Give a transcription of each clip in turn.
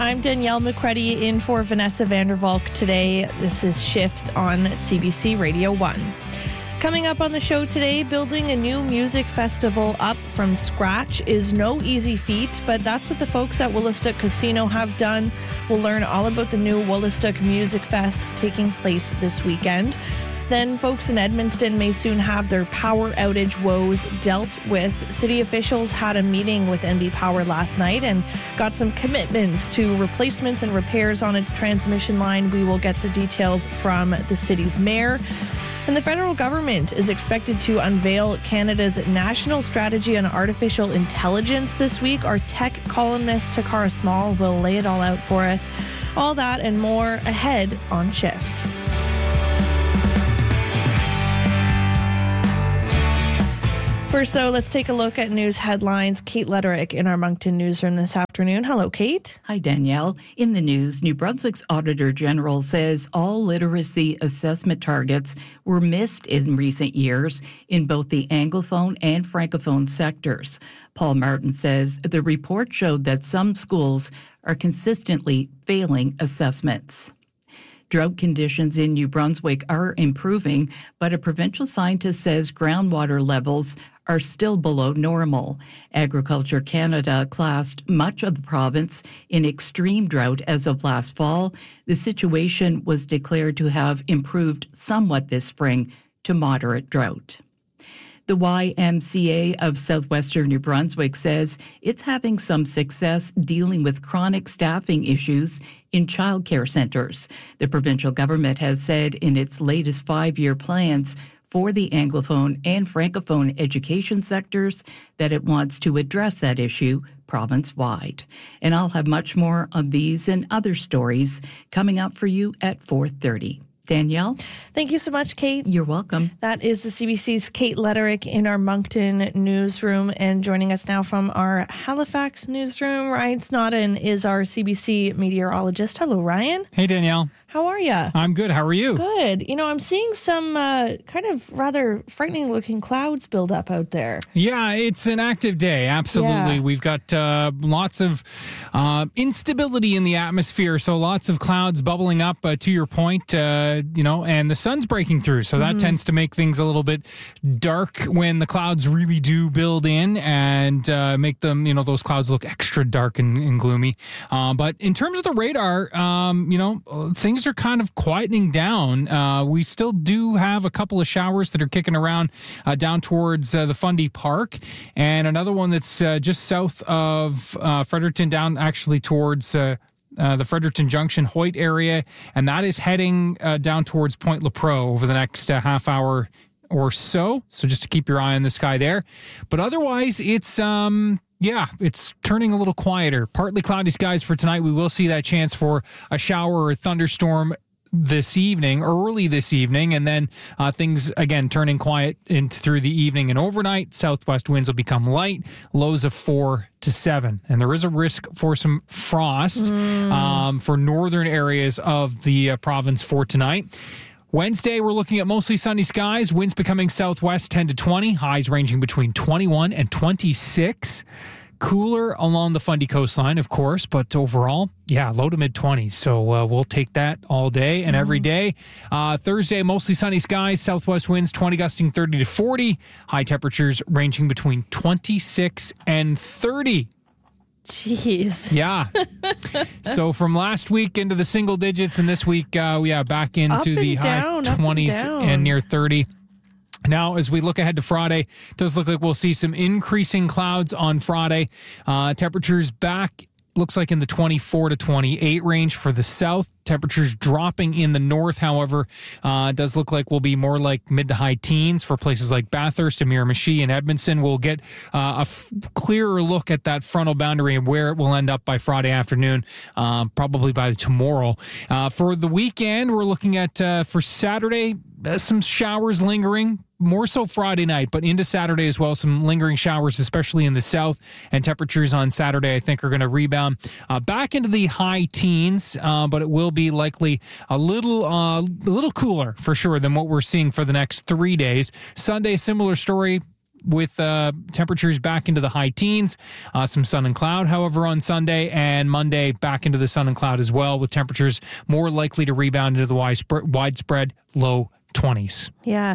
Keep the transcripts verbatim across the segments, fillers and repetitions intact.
I'm Danielle McCready in for Vanessa Vandervalk today. This is Shift on C B C Radio one. Coming up on the show today, building a new music festival up from scratch is no easy feat, but that's what the folks at Wolastoq Casino have done. We'll learn all about the new Wolastoq Music Fest taking place this weekend. Then folks in Edmundston may soon have their power outage woes dealt with. City officials had a meeting with N B Power last night and got some commitments to replacements and repairs on its transmission line. We will get the details from the city's mayor. And the federal government is expected to unveil Canada's national strategy on artificial intelligence this week. Our tech columnist, Takara Small, will lay it all out for us. All that and more ahead on Shift. First, though, let's take a look at news headlines. Kate Lederick in our Moncton newsroom this afternoon. Hello, Kate. Hi, Danielle. In the news, New Brunswick's Auditor General says all literacy assessment targets were missed in recent years in both the Anglophone and Francophone sectors. Paul Martin says the report showed that some schools are consistently failing assessments. Drought conditions in New Brunswick are improving, but a provincial scientist says groundwater levels are still below normal. Agriculture Canada classed much of the province in extreme drought as of last fall. The situation was declared to have improved somewhat this spring to moderate drought. The Y M C A of southwestern New Brunswick says it's having some success dealing with chronic staffing issues in childcare centres. The provincial government has said in its latest five-year plans for the Anglophone and Francophone education sectors that it wants to address that issue province-wide. And I'll have much more on these and other stories coming up for you at four thirty. Danielle? Thank you so much, Kate. You're welcome. That is the C B C's Kate Lederick in our Moncton newsroom. And joining us now from our Halifax newsroom, Ryan Snodden is our C B C meteorologist. Hello, Ryan. Hey, Danielle. How are you? I'm good. How are you? Good. You know, I'm seeing some uh, kind of rather frightening looking clouds build up out there. Yeah, it's an active day. Absolutely. Yeah. We've got uh, lots of uh, instability in the atmosphere. So lots of clouds bubbling up, uh, to your point, uh, you know, and the sun's breaking through. So that mm-hmm. tends to make things a little bit dark when the clouds really do build in and uh, make them, you know, those clouds look extra dark and, and gloomy. Uh, but in terms of the radar, um, you know, things are kind of quietening down. Uh, we still do have a couple of showers that are kicking around uh, down towards uh, the Fundy Park, and another one that's uh, just south of uh, Fredericton, down actually towards uh, uh, the Fredericton Junction Hoyt area, and that is heading uh, down towards Point Lepreau over the next uh, half hour or so. So just to keep your eye on the sky there. But otherwise, it's um. Yeah, it's turning a little quieter. Partly cloudy skies for tonight. We will see that chance for a shower or thunderstorm this evening, early this evening, and then uh, things, again, turning quiet into through the evening and overnight. Southwest winds will become light, lows of four to seven. And there is a risk for some frost mm. um, for northern areas of the uh, province for tonight. Wednesday, we're looking at mostly sunny skies, winds becoming southwest ten to twenty, highs ranging between twenty-one and twenty-six. Cooler along the Fundy coastline, of course, but overall, yeah, low to mid-twenties. So uh, we'll take that all day and every day. Uh, Thursday, mostly sunny skies, southwest winds twenty gusting thirty to forty, high temperatures ranging between twenty-six and thirty. Jeez. Yeah. So from last week into the single digits, and this week, uh, yeah, back into the down, high twenties and, and near thirty. Now, as we look ahead to Friday, it does look like we'll see some increasing clouds on Friday. Uh, temperatures back, looks like in the twenty-four to twenty-eight range for the south. Temperatures dropping in the north, however, uh, it does look like we'll be more like mid to high teens for places like Bathurst, Miramichi, and Edmundston. We'll get uh, a f- clearer look at that frontal boundary and where it will end up by Friday afternoon, uh, probably by tomorrow. Uh, for the weekend, we're looking at, uh, for Saturday, uh, some showers lingering. More so Friday night, but into Saturday as well. Some lingering showers, especially in the south. And temperatures on Saturday, I think, are going to rebound uh, back into the high teens, uh, but it will be likely a little, uh, a little cooler for sure than what we're seeing for the next three days. Sunday, similar story. with uh, temperatures back into the high teens. Uh, some sun and cloud, however, on Sunday, and Monday back into the sun and cloud as well, with temperatures more likely to rebound into the widespread low twenties. Yeah.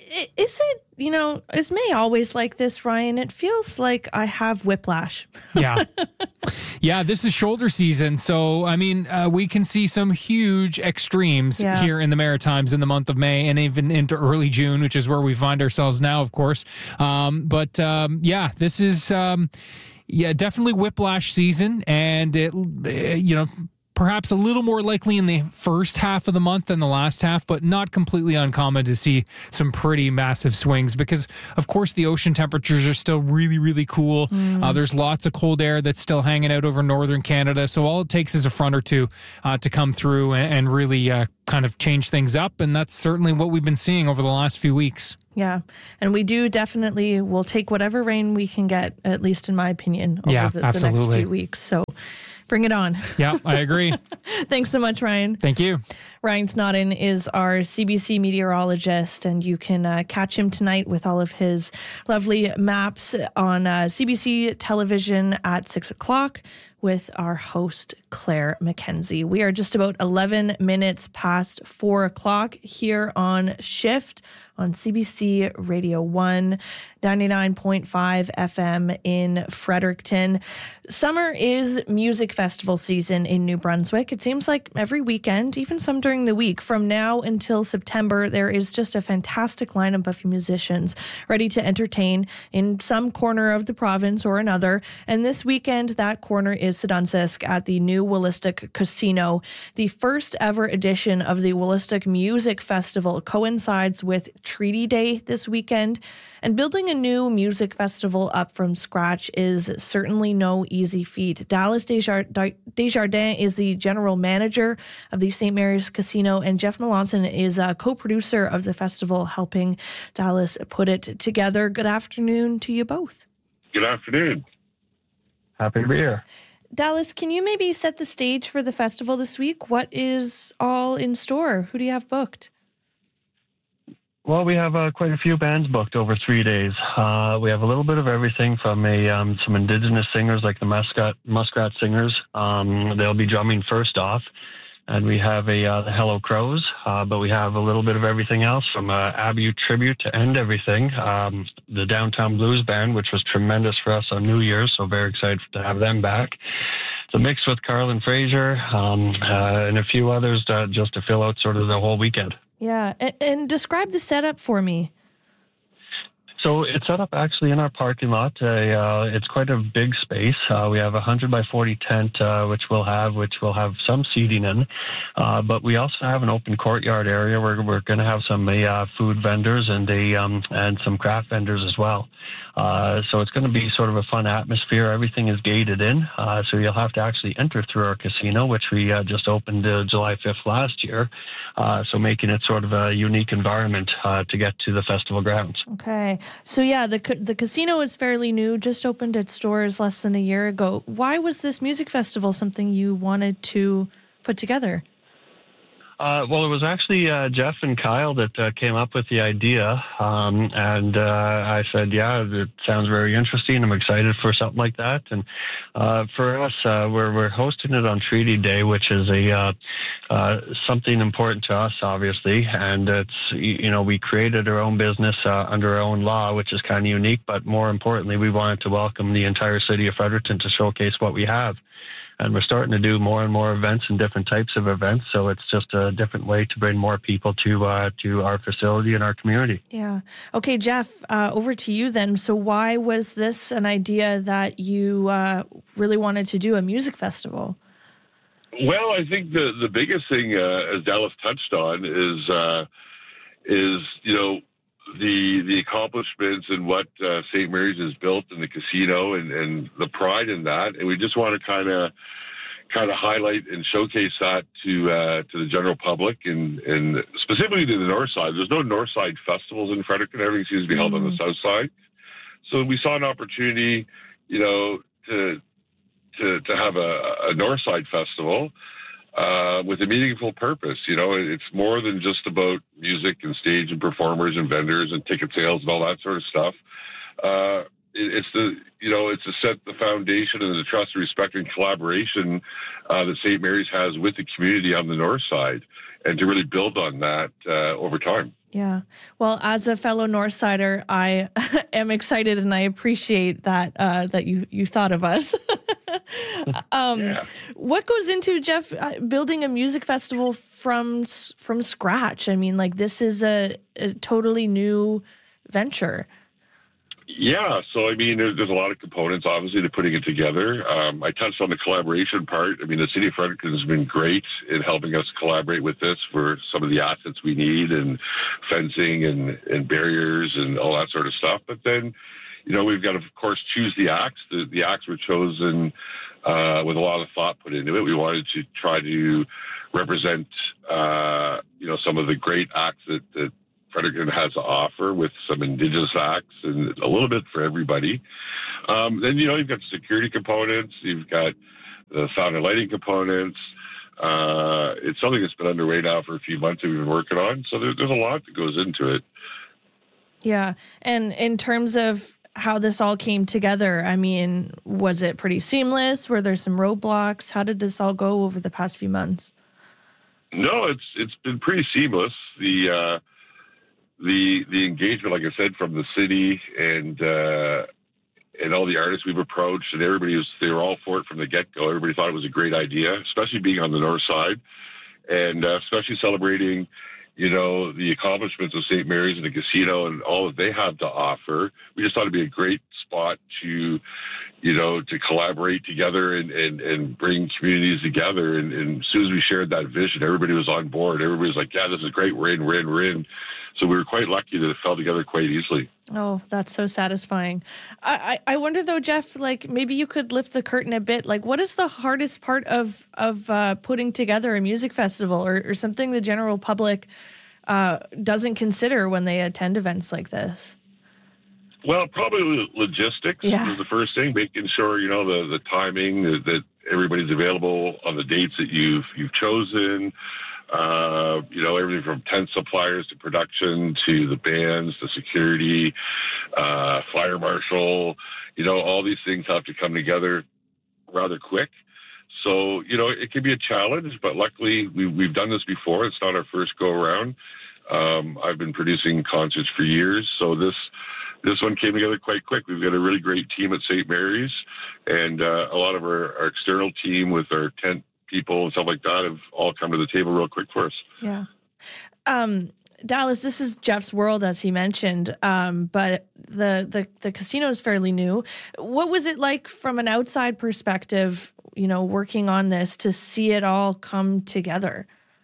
Is it, you know, is May always like this, Ryan? It feels like I have whiplash. Yeah. Yeah, this is shoulder season. So, I mean, uh, we can see some huge extremes yeah. here in the Maritimes in the month of May and even into early June, which is where we find ourselves now, of course. Um, but um, yeah, this is, um, yeah, definitely whiplash season. And, it, you know, perhaps a little more likely in the first half of the month than the last half, but not completely uncommon to see some pretty massive swings because, of course, the ocean temperatures are still really, really cool. Mm. Uh, there's lots of cold air that's still hanging out over northern Canada. So all it takes is a front or two uh, to come through and, and really uh, kind of change things up. And that's certainly what we've been seeing over the last few weeks. Yeah. And we do definitely will take whatever rain we can get, at least in my opinion, over yeah, the, the absolutely. next few weeks. So bring it on. Yeah, I agree. Thanks so much, Ryan. Thank you. Ryan Snodden is our C B C meteorologist, and you can uh, catch him tonight with all of his lovely maps on uh, C B C television at six o'clock with our host, Claire McKenzie. We are just about eleven minutes past four o'clock here on Shift on C B C Radio one, ninety-nine point five F M in Fredericton. Summer is music festival season in New Brunswick. It seems like every weekend, even some during the week, from now until September, there is just a fantastic lineup of musicians ready to entertain in some corner of the province or another. And this weekend, that corner is Sedunsisk at the new Willistic Casino. The first ever edition of the Willistic Music Festival coincides with Treaty Day this weekend. And building a new music festival up from scratch is certainly no easy feat. Dallas Desjardins is the general manager of the Saint Mary's Casino, and Jeff Melanson is a co-producer of the festival, helping Dallas put it together. Good afternoon to you both. Good afternoon. Happy to be here. Dallas, can you maybe set the stage for the festival this week? What is all in store? Who do you have booked? Well, we have uh, quite a few bands booked over three days. Uh, we have a little bit of everything from a um, some Indigenous singers like the Muskrat, Muskrat Singers. Um, they'll be drumming first off. And we have a uh, the Hello Crows, uh, but we have a little bit of everything else from uh, Abbey Tribute to end everything. Um, the Downtown Blues Band, which was tremendous for us on New Year's, so very excited to have them back. It's a mix with Carlin Fraser um, uh, and a few others to, just to fill out sort of the whole weekend. Yeah, and, and describe the setup for me. So it's set up actually in our parking lot. Uh, uh, it's quite a big space. Uh, we have a one hundred by forty tent, uh, which we'll have, which will have some seating in. Uh, but we also have an open courtyard area where we're going to have some uh, food vendors and a um, and some craft vendors as well. Uh, so it's going to be sort of a fun atmosphere. Everything is gated in, uh, so you'll have to actually enter through our casino, which we uh, just opened uh, July fifth last year. Uh, so making it sort of a unique environment uh, to get to the festival grounds. Okay. So yeah, the the casino is fairly new, just opened its doors less than a year ago. Why was this music festival something you wanted to put together? Uh, well, it was actually uh, Jeff and Kyle that uh, came up with the idea, um, and uh, I said, yeah, it sounds very interesting. I'm excited for something like that. And uh, for us, uh, we're, we're hosting it on Treaty Day, which is a uh, uh, something important to us, obviously. And it's, you know, we created our own business uh, under our own law, which is kind of unique. But more importantly, we wanted to welcome the entire city of Fredericton to showcase what we have. And we're starting to do more and more events and different types of events. So it's just a different way to bring more people to uh, to our facility and our community. Yeah. Okay, Jeff, uh, over to you then. So why was this an idea that you uh, really wanted to do a music festival? Well, I think the, the biggest thing, uh, as Dallas touched on, is, uh, is you know, the the accomplishments and what uh, Saint Mary's has built in the casino and, and the pride in that. And we just want to kind of kind of highlight and showcase that to uh, to the general public and, and specifically to the north side. There's no north side festivals in Fredericton. Everything seems to be held mm. on the south side. So we saw an opportunity, you know, to to, to have a, a north side festival Uh, with a meaningful purpose. You know, it's more than just about music and stage and performers and vendors and ticket sales and all that sort of stuff. uh, it, it's the you know it's to set the foundation and the trust, respect, and collaboration uh, that Saint Mary's has with the community on the north side, and to really build on that uh, over time. Yeah. Well, as a fellow Northsider, I am excited and I appreciate that uh, that you you thought of us. um, yeah. What goes into, Jeff, uh, building a music festival from from scratch? I mean, like, this is a, a totally new venture. Yeah, so I mean, there's, there's a lot of components, obviously, to putting it together. Um, I touched on the collaboration part. I mean, the City of Fredericton has been great in helping us collaborate with this for some of the assets we need, and fencing and, and barriers and all that sort of stuff. But then, you know, we've got to, of course, choose the acts. The, the acts were chosen uh, with a lot of thought put into it. We wanted to try to represent, uh, you know, some of the great acts that, that Fredericton has to offer, with some Indigenous acts and a little bit for everybody. Um, then, you know, you've got security components, you've got the sound and lighting components. Uh, it's something that's been underway now for a few months that we've been working on. So there, there's a lot that goes into it. Yeah. And in terms of how this all came together, I mean, was it pretty seamless? Were there some roadblocks? How did this all go over the past few months? No, it's it's been pretty seamless. The uh, The the engagement, like I said, from the city and uh, and all the artists we've approached, and everybody was, they were all for it from the get-go. Everybody thought it was a great idea, especially being on the north side, and uh, especially celebrating, you know, the accomplishments of Saint Mary's and the casino and all that they have to offer. We just thought it'd be a great spot to, you know, to collaborate together and, and, and bring communities together. And, and as soon as we shared that vision, everybody was on board. Everybody was like, yeah, this is great. We're in, we're in, we're in. So we were quite lucky that it fell together quite easily. Oh, that's so satisfying. I, I, I wonder, though, Jeff, like, maybe you could lift the curtain a bit. Like, what is the hardest part of, of uh, putting together a music festival, or, or something the general public uh, doesn't consider when they attend events like this? Well, probably logistics yeah. is the first thing, making sure, you know, the, the timing, that, that everybody's available on the dates that you've you've chosen. Uh, you know, everything from tent suppliers to production to the bands, the security, uh, fire marshal, you know, all these things have to come together rather quick. So, you know, it can be a challenge, but luckily we, we've done this before. It's not our first go around. Um, I've been producing concerts for years, so this this one came together quite quick. We've got a really great team at Saint Mary's, and uh, a lot of our, our external team with our tent people and stuff like that have all come to the table real quick for us. Yeah. Um, Dallas, this is Jeff's world, as he mentioned, um, but the, the, the casino is fairly new. What was it like from an outside perspective, you know, working on this, to see it all come together?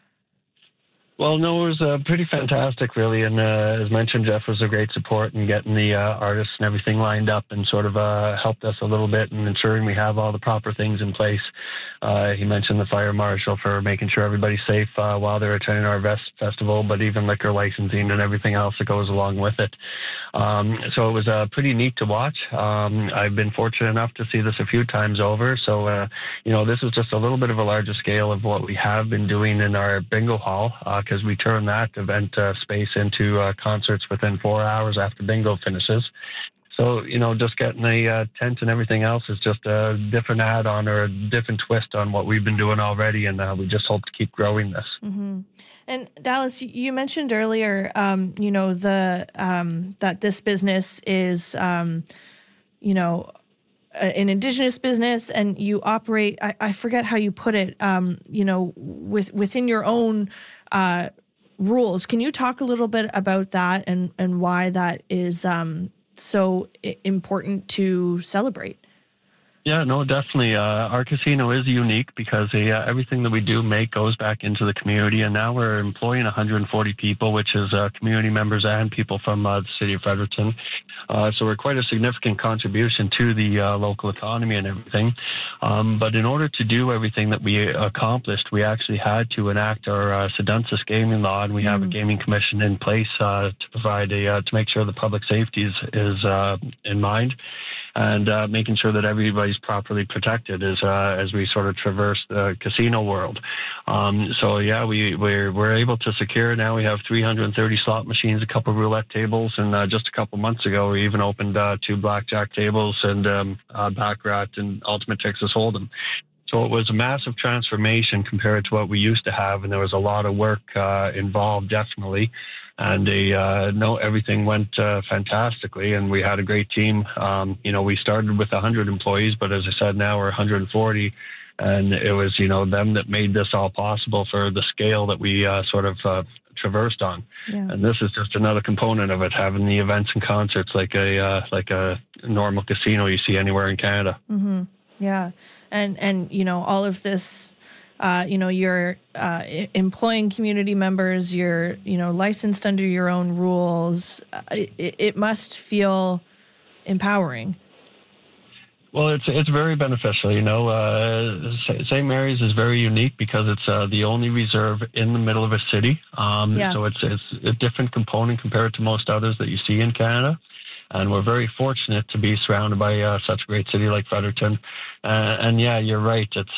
Well, no, it was uh, pretty fantastic, really. And uh, as mentioned, Jeff was a great support in getting the uh, artists and everything lined up, and sort of uh, helped us a little bit in ensuring we have all the proper things in place. Uh, he mentioned the fire marshal for making sure everybody's safe uh, while they're attending our Vest Festival, but even liquor licensing and everything else that goes along with it. Um, so it was uh, pretty neat to watch. Um, I've been fortunate enough to see this a few times over. So, uh, you know, this is just a little bit of a larger scale of what we have been doing in our bingo hall, because uh, we turn that event uh, space into uh, concerts within four hours after bingo finishes. So, you know, just getting a uh, tent and everything else is just a different add-on or a different twist on what we've been doing already, and uh, we just hope to keep growing this. Mm-hmm. And Dallas, you mentioned earlier, um, you know, the um, that this business is, um, you know, an Indigenous business, and you operate, I, I forget how you put it, um, you know, with within your own uh, rules. Can you talk a little bit about that, and, and why that is um, so important to celebrate? Yeah, no, definitely. Uh, our casino is unique because uh, everything that we do make goes back into the community, and now we're employing one hundred forty people, which is uh, community members and people from uh, the city of Fredericton. Uh, so we're quite a significant contribution to the uh, local economy and everything. Um, but in order to do everything that we accomplished, we actually had to enact our uh, Sedunsus gaming law, and we mm. have a gaming commission in place uh, to provide a uh, to make sure the public safety is, is uh, in mind. and uh, making sure that everybody's properly protected as uh, as we sort of traverse the casino world. Um, so yeah, we we're we're able to secure now. We have three hundred thirty slot machines, a couple of roulette tables, and uh, just a couple months ago we even opened uh, two blackjack tables and um, uh, baccarat and Ultimate Texas Hold'em. So it was a massive transformation compared to what we used to have, and there was a lot of work uh, involved, definitely. And they, uh, no, everything went uh, fantastically, and we had a great team. Um, you know, we started with one hundred employees, but as I said, now we're one hundred forty, and it was, you know, them that made this all possible for the scale that we uh, sort of uh, traversed on. Yeah. And this is just another component of it, having the events and concerts like a uh, like a normal casino you see anywhere in Canada. Mm-hmm. Yeah. And, and, you know, all of this, uh, you know, you're uh, employing community members, you're, you know, licensed under your own rules. It, it must feel empowering. Well, it's it's very beneficial. You know, uh, Saint Mary's is very unique because it's uh, the only reserve in the middle of a city. Um, yeah. So it's it's a different component compared to most others that you see in Canada. And we're very fortunate to be surrounded by uh, such a great city like Fredericton. Uh, and yeah, you're right. It's